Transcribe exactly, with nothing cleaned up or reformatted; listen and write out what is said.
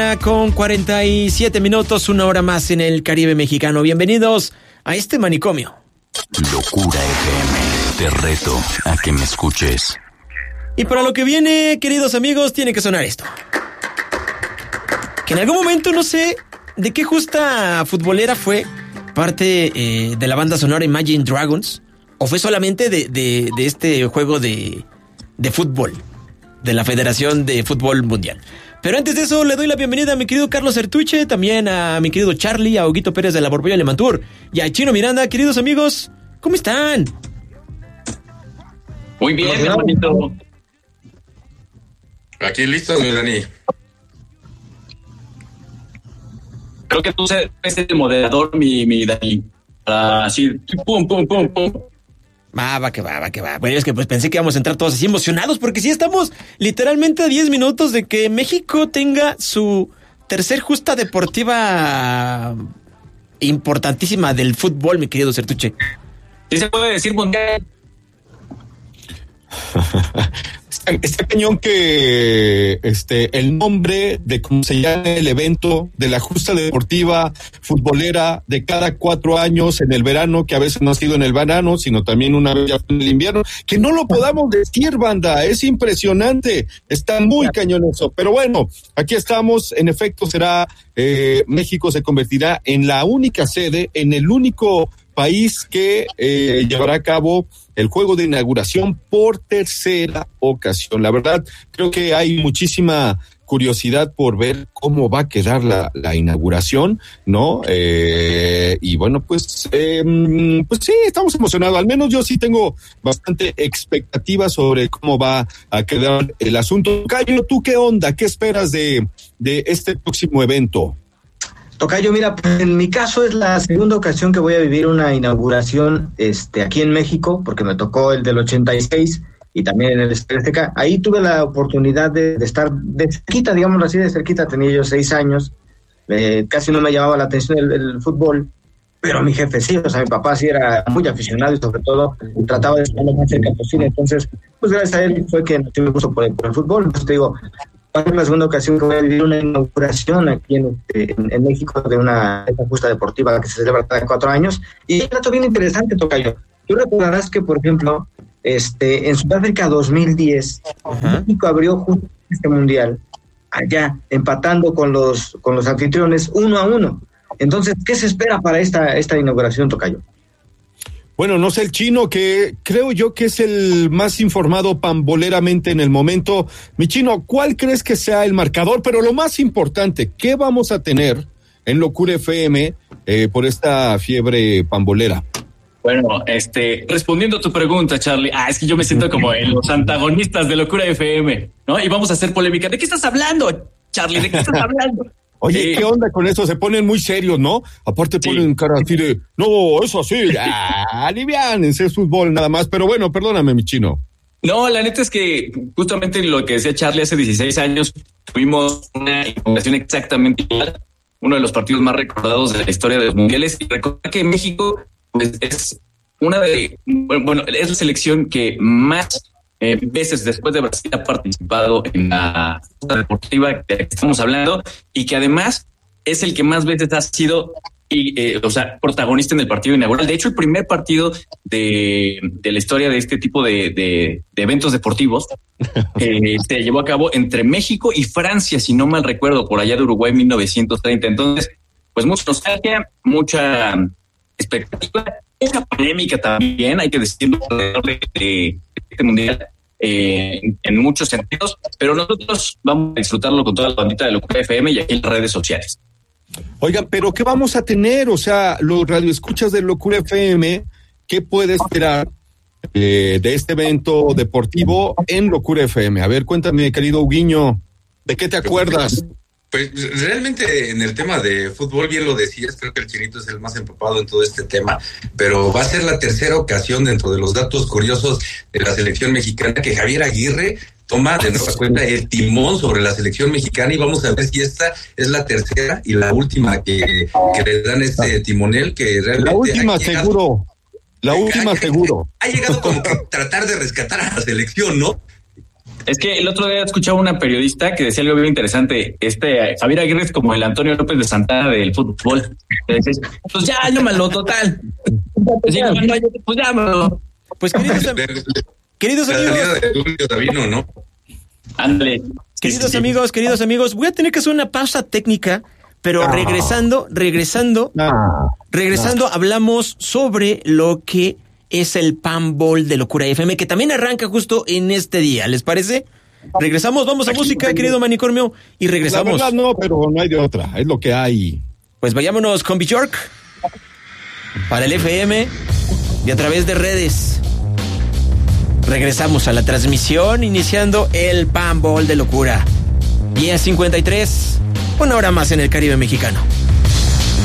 Con cuarenta y siete minutos, una hora más en el Caribe mexicano. Bienvenidos a este manicomio. Locura F M, te reto a que me escuches. Y para lo que viene, queridos amigos, tiene que sonar esto. Que en algún momento, no sé de qué justa futbolera fue parte eh, de la banda sonora Imagine Dragons, o fue solamente de, de, de este juego de, de fútbol, de la Federación de Fútbol Mundial. Pero antes de eso, le doy la bienvenida a mi querido Carlos Sertuche, también a mi querido Charlie, a Huguito Pérez de la Borbolla Lemantur y a Chino Miranda. Queridos amigos, ¿cómo están? Muy bien, mi hermanito. Aquí listo, mi Dani. Creo que tú eres el moderador, mi, mi Dani. Para así, pum, pum, pum, pum. Va, va que va, va que va. Bueno, es que pues pensé que íbamos a entrar todos así emocionados, porque sí estamos literalmente a diez minutos de que México tenga su tercer justa deportiva importantísima del fútbol, mi querido Sertuche. ¿Sí se puede decir mundial? Está, está cañón que este el nombre de cómo se llama el evento de la justa deportiva futbolera de cada cuatro años en el verano, que a veces no ha sido en el verano, sino también una vez en el invierno, que no lo podamos decir, banda, es impresionante, está muy cañón eso, pero bueno, aquí estamos, en efecto será, eh, México se convertirá en la única sede, en el único país que eh, llevará a cabo el juego de inauguración por tercera ocasión. La verdad, creo que hay muchísima curiosidad por ver cómo va a quedar la, la inauguración, ¿no? Eh, y bueno, pues, eh, pues sí, estamos emocionados. Al menos yo sí tengo bastante expectativa sobre cómo va a quedar el asunto. Cayo, ¿tú qué onda? ¿Qué esperas de, de este próximo evento? Tocayo, mira, pues en mi caso es la segunda ocasión que voy a vivir una inauguración este, aquí en México, porque me tocó el del ochenta y seis y también en el Estadio Azteca. Ahí tuve la oportunidad de, de estar de cerquita, digámoslo así, de cerquita, tenía yo seis años, eh, casi no me llamaba la atención el, el fútbol, pero mi jefe sí, o sea, mi papá sí era muy aficionado y sobre todo trataba de estar lo más cerca posible. Entonces, pues gracias a él fue que me tuve gusto por el, por el fútbol. Entonces te digo, es la segunda ocasión que voy a vivir una inauguración aquí en, en, en México de una esta justa deportiva que se celebra cada cuatro años. Y un dato bien interesante, Tocayo. Tú recordarás que, por ejemplo, este en Sudáfrica dos mil diez, uh-huh. México abrió justo este mundial allá, empatando con los con los anfitriones uno a uno. Entonces, ¿qué se espera para esta, esta inauguración, Tocayo? Bueno, no sé el Chino, que creo yo que es el más informado pamboleramente en el momento. Mi Chino, ¿cuál crees que sea el marcador? Pero lo más importante, ¿qué vamos a tener en Locura F M eh, por esta fiebre pambolera? Bueno, este, respondiendo a tu pregunta, Charlie, ah, es que yo me siento como en los antagonistas de Locura F M, ¿no? Y vamos a hacer polémica. ¿De qué estás hablando, Charlie? ¿De qué estás hablando? Oye, ¿qué onda con eso? Se ponen muy serios, ¿no? Aparte ponen sí. cara así de, no, eso así, ah, aliviánense, es fútbol nada más. Pero bueno, perdóname, mi Chino. No, la neta es que justamente lo que decía Charlie, hace dieciséis años tuvimos una inauguración exactamente igual, uno de los partidos más recordados de la historia de los mundiales. Y recordar que México pues, es una de, bueno, es la selección que más Eh, veces después de Brasil ha participado en la justa deportiva de la que estamos hablando y que además es el que más veces ha sido y, eh, o sea, protagonista en el partido inaugural. De hecho, el primer partido de, de la historia de este tipo de, de, de eventos deportivos eh, se llevó a cabo entre México y Francia, si no mal recuerdo, por allá de Uruguay, mil novecientos treinta. Entonces, pues mucha nostalgia, mucha expectativa, mucha polémica también, hay que decirlo, alrededor de, de este mundial eh, en, en muchos sentidos, pero nosotros vamos a disfrutarlo con toda la bandita de Locura F M y aquí en las redes sociales. Oigan, pero ¿qué vamos a tener? O sea, los radioescuchas de Locura F M, ¿qué puede esperar eh, de este evento deportivo en Locura F M? A ver, cuéntame, querido Huguiño, ¿de qué te acuerdas? Pues realmente en el tema de fútbol, bien lo decías, creo que el Chinito es el más empapado en todo este tema, pero va a ser la tercera ocasión dentro de los datos curiosos de la selección mexicana que Javier Aguirre toma de nueva cuenta el timón sobre la selección mexicana y vamos a ver si esta es la tercera y la última que, que le dan este timonel, que realmente... La última seguro, la última ha, seguro. Ha llegado como que tratar de rescatar a la selección, ¿no? Es que el otro día escuchaba una periodista que decía algo bien interesante. Este Javier Aguirre es como el Antonio López de Santana del fútbol. Entonces, pues ya, llámalo, total. Pues ya, pues llámalo. Pues queridos, am- queridos La amigos, salida de Tulio Davino, ¿no? Ándale. queridos Sí, sí. amigos, queridos amigos, voy a tener que hacer una pausa técnica, pero No. regresando, regresando, No. regresando, hablamos sobre lo que es el Pan Ball de Locura F M, que también arranca justo en este día. ¿Les parece? Regresamos, vamos a música, querido Manicomio, y La regresamos. verdad no, pero no hay de otra. Es lo que hay. Pues vayámonos con Bjork para el F M y a través de redes. Regresamos a la transmisión iniciando el Pan Ball de Locura. diez cincuenta y tres, una hora más en el Caribe mexicano.